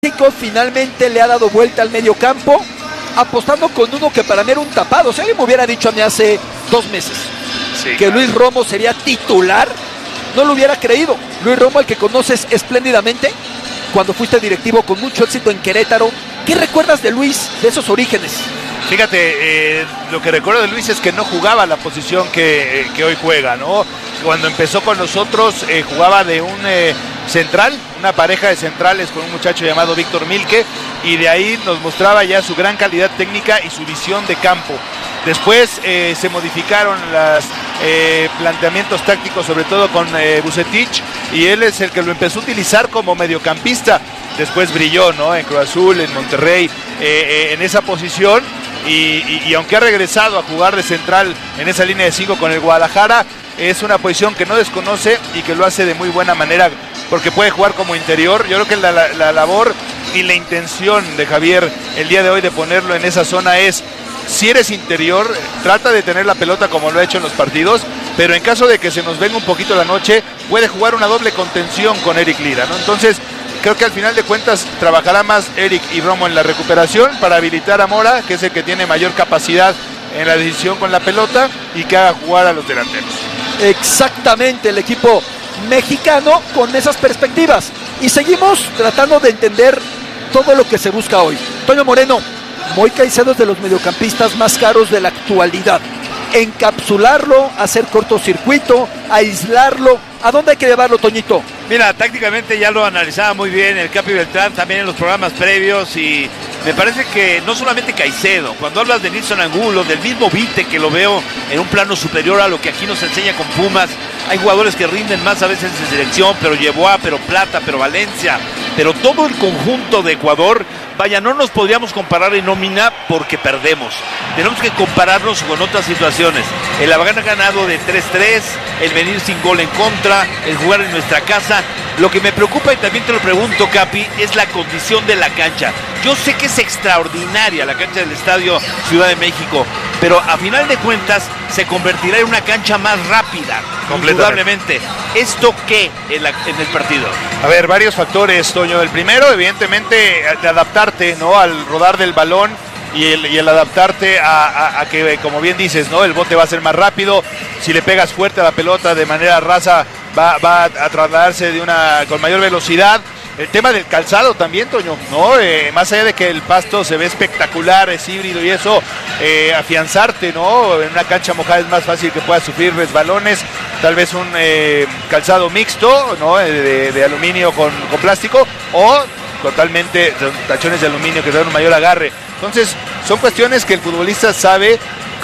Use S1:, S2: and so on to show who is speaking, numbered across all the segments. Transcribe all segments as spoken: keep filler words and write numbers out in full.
S1: México finalmente le ha dado vuelta al medio campo, apostando con uno que para mí era un tapado. Si alguien me hubiera dicho a mí hace dos meses sí, que claro. Luis Romo sería titular, no lo hubiera creído. Luis Romo, al que conoces espléndidamente, cuando fuiste directivo con mucho éxito en Querétaro. ¿Qué recuerdas de Luis, de esos orígenes?
S2: Fíjate, eh, lo que recuerdo de Luis es que no jugaba la posición que, eh, que hoy juega, ¿no? Cuando empezó con nosotros eh, jugaba de un eh, central, una pareja de centrales con un muchacho llamado Víctor Milke, y de ahí nos mostraba ya su gran calidad técnica y su visión de campo. Después eh, se modificaron los eh, planteamientos tácticos, sobre todo con eh, Vucetich, y él es el que lo empezó a utilizar como mediocampista. Después brilló, ¿no? En Cruz Azul, en Monterrey, eh, eh, en esa posición, y, y, y aunque ha regresado a jugar de central en esa línea de cinco con el Guadalajara, es una posición que no desconoce y que lo hace de muy buena manera, porque puede jugar como interior. Yo creo que la, la, la labor y la intención de Javier el día de hoy de ponerlo en esa zona es: si eres interior, trata de tener la pelota como lo ha hecho en los partidos, pero en caso de que se nos venga un poquito la noche, puede jugar una doble contención con Eric Lira, ¿no? Entonces, creo que al final de cuentas trabajará más Eric y Romo en la recuperación para habilitar a Mora, que es el que tiene mayor capacidad en la decisión con la pelota, y que haga jugar a los delanteros.
S1: Exactamente, el equipo mexicano con esas perspectivas. Y seguimos tratando de entender todo lo que se busca hoy. Toño Moreno, Moy Caicedo es de los mediocampistas más caros de la actualidad. Encapsularlo, hacer cortocircuito, aislarlo. ¿A dónde hay que llevarlo, Toñito?
S3: Mira, tácticamente ya lo analizaba muy bien el Capi Beltrán, también en los programas previos, y me parece que no solamente Caicedo, cuando hablas de Nilson Angulo, del mismo Vite, que lo veo en un plano superior a lo que aquí nos enseña con Pumas. Hay jugadores que rinden más a veces en selección, pero Yeboah, pero Plata, pero Valencia, pero todo el conjunto de Ecuador. Vaya, no nos podríamos comparar en nómina porque perdemos. Tenemos que compararnos con otras situaciones. El haber ganado de tres tres, el venir sin gol en contra, el jugar en nuestra casa. Lo que me preocupa, y también te lo pregunto, Capi, es la condición de la cancha. Yo sé que es extraordinaria la cancha del Estadio Ciudad de México, pero a final de cuentas se convertirá en una cancha más rápida, indudablemente. ¿Esto qué en, la, en el partido?
S2: A ver, varios factores, Toño. El primero, evidentemente, de adaptarte, ¿no?, al rodar del balón, y el, y el adaptarte a, a, a que, como bien dices, ¿no?, el bote va a ser más rápido. Si le pegas fuerte a la pelota de manera rasa, va, va a trasladarse de una, con mayor velocidad. El tema del calzado también, Toño, ¿no? Eh, más allá de que el pasto se ve espectacular, es híbrido y eso, eh, afianzarte, ¿no? En una cancha mojada es más fácil que puedas sufrir resbalones. Tal vez un eh, calzado mixto, ¿no?, de, de aluminio con, con plástico, o totalmente tachones de aluminio que dan un mayor agarre. Entonces, son cuestiones que el futbolista sabe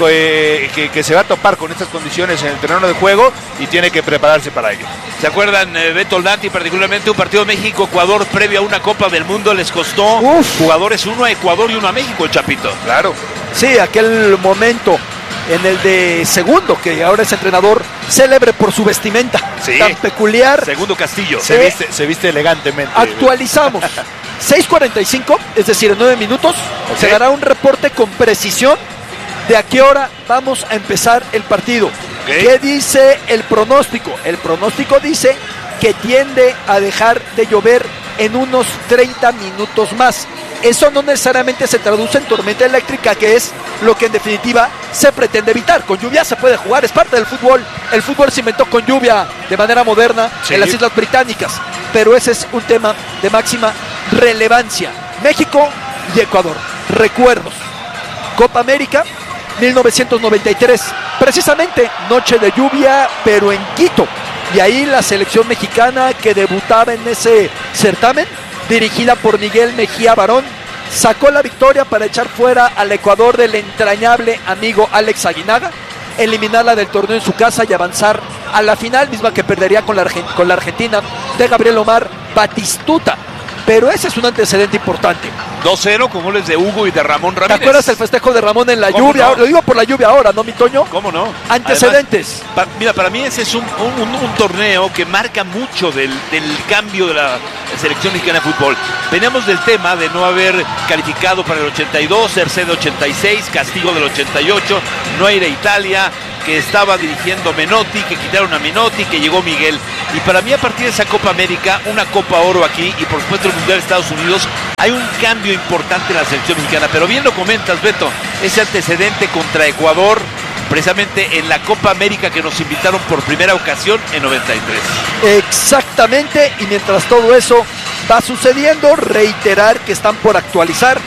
S2: que, que, que se va a topar con estas condiciones en el terreno de juego y tiene que prepararse para ello.
S3: ¿Se acuerdan, eh, Beto Oldanti, particularmente un partido México-Ecuador previo a una Copa del Mundo? Les costó Uf. jugadores, uno a Ecuador y uno a México, el Chapito.
S2: Claro.
S1: Sí, aquel momento en el de Segundo, que ahora es entrenador, célebre por su vestimenta sí. tan peculiar.
S3: Segundo Castillo.
S2: Se, eh, viste, se viste elegantemente.
S1: Actualizamos. seis cuarenta y cinco, es decir, en nueve minutos, okay. se dará un reporte con precisión de a qué hora vamos a empezar el partido. Okay. ¿Qué dice el pronóstico? El pronóstico dice que tiende a dejar de llover en unos treinta minutos más. Eso no necesariamente se traduce en tormenta eléctrica, que es lo que en definitiva se pretende evitar. Con lluvia se puede jugar, es parte del fútbol. El fútbol se inventó con lluvia de manera moderna sí. en las Islas Británicas, pero ese es un tema de máxima relevancia. México y Ecuador. Recuerdos. Copa América mil novecientos noventa y tres, precisamente noche de lluvia, pero en Quito. Y ahí la selección mexicana, que debutaba en ese certamen, dirigida por Miguel Mejía Barón, sacó la victoria para echar fuera al Ecuador del entrañable amigo Alex Aguinaga, eliminarla del torneo en su casa y avanzar a la final, misma que perdería con la, Argent- con la Argentina de Gabriel Omar Batistuta. Pero ese es un antecedente importante.
S3: dos cero con goles de Hugo y de Ramón Ramírez.
S1: ¿Te acuerdas el festejo de Ramón en la lluvia? No? Lo digo por la lluvia ahora, ¿no, mi Toño?
S3: ¿Cómo no?
S1: Antecedentes.
S3: Además, pa, mira, para mí ese es un, un, un torneo que marca mucho del, del cambio de la selección mexicana de fútbol. Veníamos del tema de no haber calificado para el ochenta y dos, Cerceda ochenta y seis, Castigo del ochenta y ocho, no ir a Italia, que estaba dirigiendo Menotti, que quitaron a Menotti, que llegó Miguel. Y para mí, a partir de esa Copa América, una Copa Oro aquí y por supuesto el Mundial de Estados Unidos, hay un cambio importante en la selección mexicana. Pero bien lo comentas, Beto, ese antecedente contra Ecuador, precisamente en la Copa América que nos invitaron por primera ocasión en noventa y tres.
S1: Exactamente, y mientras todo eso va sucediendo, reiterar que están por actualizar